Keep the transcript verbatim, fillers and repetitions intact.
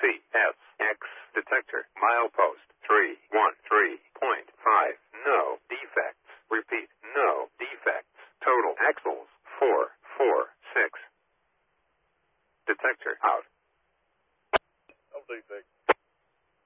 C S X detector milepost three one three point five. No defects. Repeat, no defects. Total axles four four six. Detector out. No defects.